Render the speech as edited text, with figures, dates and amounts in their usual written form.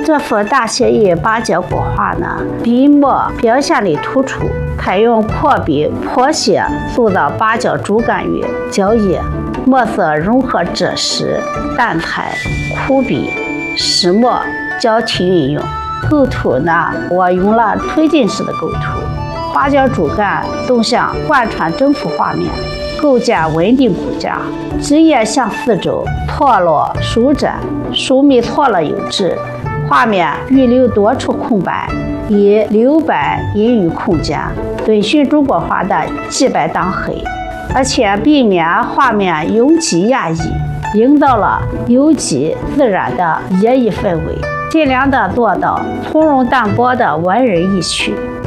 这幅大写意八角国画呢，笔墨表现力突出，采用阔笔泼写塑造八角主干与角叶，墨色融合赭石、淡彩、枯笔、石墨交替运用。构图呢，我用了推进式的构图，八角主干纵向贯穿整幅画面，构建稳定骨架，枝叶向四周错落舒展，疏密错落有致，画面预留多处空白，以留白隐喻空间，遵循中国画的记白当黑，而且避免画面拥挤压抑，营造了有机自然的写意氛围，尽量的做到从容淡泊的文人意趣。